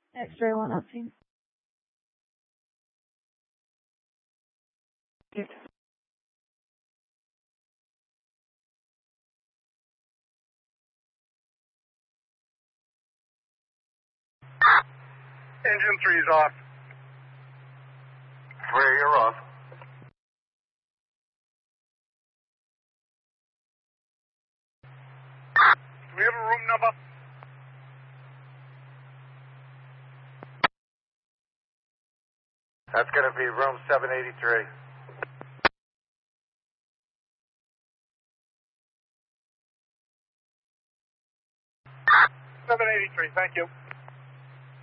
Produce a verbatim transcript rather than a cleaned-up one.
X-ray one up, team. Engine three's off. Three, you're off. Do we have a room number? That's going to be room seven eighty-three. seven eighty-three, thank you.